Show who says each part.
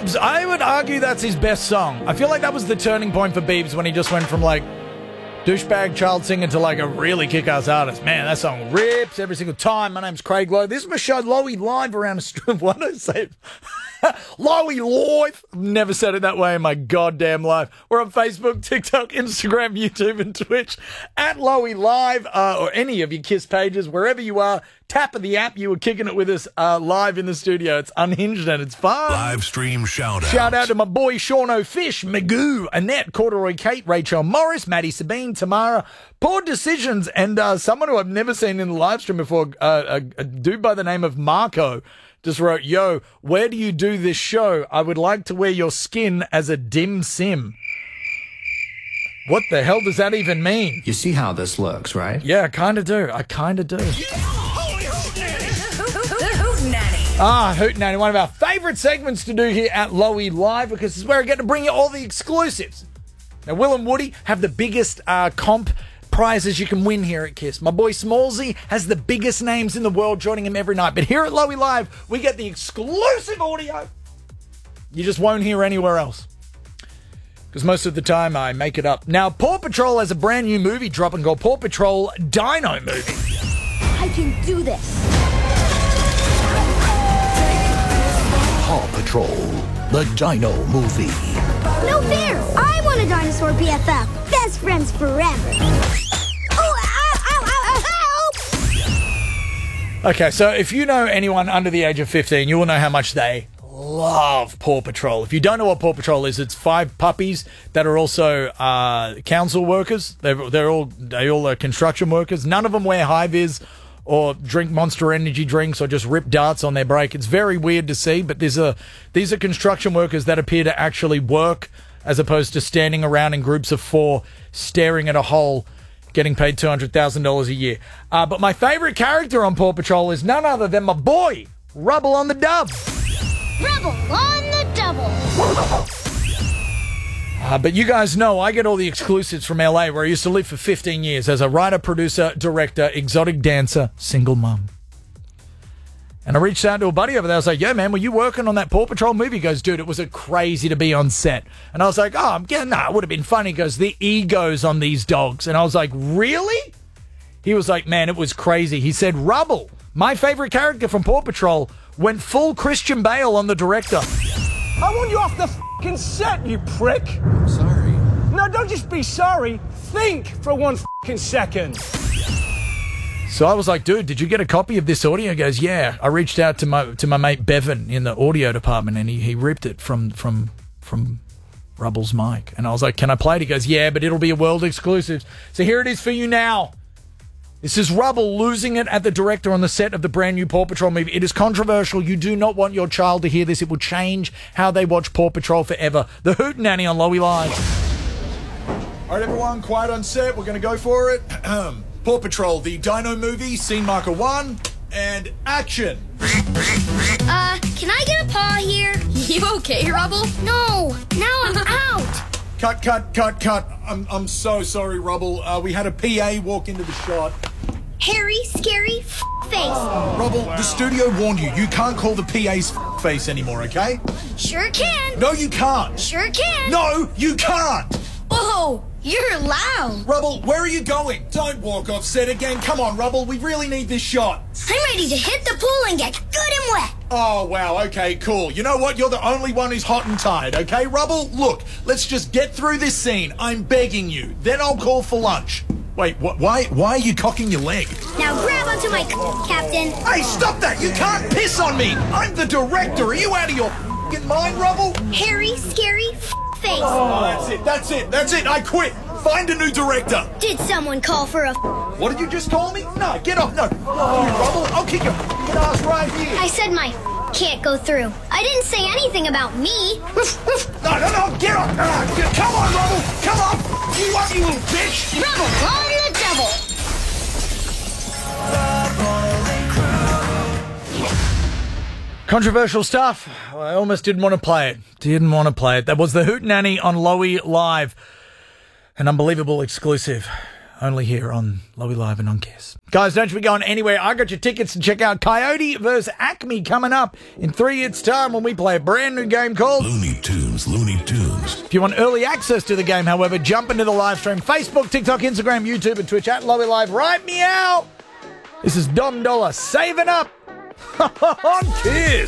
Speaker 1: Biebs, I would argue that's his best song. I feel like that was the turning point for Biebs when he just went from like douchebag child singer to like a really kick-ass artist. Man, that song rips every single time. My name's Craig Lowe. This is my show, Lowy Live, around a stream. Why did I say it? Lowy Live. I've never said it that way in my goddamn life. We're on Facebook, TikTok, Instagram, YouTube, and Twitch at Lowy Live, or any of your KISS pages, wherever you are. Tap of the app. You were kicking it with us live in the studio. It's unhinged and it's fun.
Speaker 2: Live stream shout out.
Speaker 1: Shout out to my boy Sean O'Fish, Magoo, Annette, Corduroy Kate, Rachel Morris, Maddie Sabine, Tamara, Poor Decisions, and someone who I've never seen in the live stream before, a dude by the name of Marco, just wrote, "Yo, where do you do this show? I would like to wear your skin as a dim sim." What the hell does that even mean?
Speaker 3: You see how this looks, right?
Speaker 1: Yeah, I kind of do. Hootenanny, one of our favourite segments to do here at Lowy Live, because this is where I get to bring you all the exclusives. Now, Will and Woody have the biggest comp prizes you can win here at KISS. My boy Smallsy has the biggest names in the world joining him every night. But here at Lowy Live, we get the exclusive audio you just won't hear anywhere else, because most of the time I make it up. Now, Paw Patrol has a brand new movie dropping called Paw Patrol Dino Movie.
Speaker 4: I can do this.
Speaker 5: Paw Patrol, the Dino Movie.
Speaker 4: No fair! I want a dinosaur BFF. Best friends forever. Oh, ow, help!
Speaker 1: Okay, so if you know anyone under the age of 15, you will know how much they love Paw Patrol. If you don't know what Paw Patrol is, it's 5 puppies that are also council workers. They all are construction workers. None of them wear high-vis or drink Monster Energy drinks or just rip darts on their break. It's very weird to see, but these are construction workers that appear to actually work, as opposed to standing around in groups of 4 staring at a hole getting paid $200,000 a year. But my favourite character on Paw Patrol is none other than my boy, Rubble on the Dub.
Speaker 4: Rubble on the double.
Speaker 1: But you guys know I get all the exclusives from LA, where I used to live for 15 years as a writer, producer, director, exotic dancer, single mum. And I reached out to a buddy over there. I was like, "Yo, man, were you working on that Paw Patrol movie?" He goes, "Dude, it was crazy to be on set." And I was like, "Oh, yeah, no, it would have been funny." He goes, "The egos on these dogs." And I was like, "Really?" He was like, "Man, it was crazy." He said, "Rubble, my favorite character from Paw Patrol, went full Christian Bale on the director."
Speaker 6: I want you off the f***ing set, you prick.
Speaker 3: Sorry.
Speaker 6: No, don't just be sorry. Think for 1 f***ing second.
Speaker 1: So I was like, "Dude, did you get a copy of this audio?" He goes, "Yeah." I reached out to my mate Bevan in the audio department, and he ripped it from Rubble's mic. And I was like, "Can I play it?" He goes, "Yeah, but it'll be a world exclusive." So here it is for you now. This is Rubble losing it at the director on the set of the brand new Paw Patrol movie. It is controversial. You do not want your child to hear this. It will change how they watch Paw Patrol forever. The Hootenanny on Lowy Live. All right, everyone, quiet on set. We're going to go for it. Paw Patrol, the Dino Movie, scene marker 1, and action.
Speaker 4: Can I get a paw here?
Speaker 7: You okay, Rubble?
Speaker 4: No, now I'm out.
Speaker 1: Cut. I'm so sorry, Rubble. We had a PA walk into the shot.
Speaker 4: Hairy, scary face.
Speaker 1: Rubble, the studio warned you. You can't call the PA's face anymore, okay?
Speaker 4: Sure can.
Speaker 1: No, you can't.
Speaker 4: Sure can.
Speaker 1: No, you can't.
Speaker 4: Oh, you're loud.
Speaker 1: Rubble, where are you going? Don't walk off set again. Come on, Rubble. We really need this shot.
Speaker 4: I'm ready to hit the pool and get good and wet.
Speaker 1: Oh, wow. Okay, cool. You know what? You're the only one who's hot and tired, okay, Rubble? Look, let's just get through this scene. I'm begging you. Then I'll call for lunch. Wait, why are you cocking your leg?
Speaker 4: Now grab onto my captain.
Speaker 1: Hey, stop that! You can't piss on me! I'm the director! Are you out of your f***ing mind, Rubble?
Speaker 4: Hairy, scary face.
Speaker 1: Oh, that's it! I quit! Find a new director!
Speaker 4: Did someone call for a
Speaker 1: What did you just call me? No, get off! No! Oh, you Rubble! I'll kick your f***ing ass right here!
Speaker 4: I said my can't go through. I didn't say anything about me.
Speaker 1: No, get off! Come on, Rubble! Come on! You want, you little bitch!
Speaker 4: Rubble on the double.
Speaker 1: Controversial stuff. I almost didn't want to play it. That was the Hootenanny on Lowy Live. An unbelievable exclusive. only here on Lowy Live and on Kiss. Guys, don't you be going anywhere. I got your tickets to check out Coyote vs. Acme coming up in 3 years' time when we play a brand new game called
Speaker 2: Looney Tunes, Looney Tunes.
Speaker 1: If you want early access to the game, however, jump into the live stream. Facebook, TikTok, Instagram, YouTube, and Twitch at Lowy Live. Right meow! This is Dom Dollar saving up on Kiss.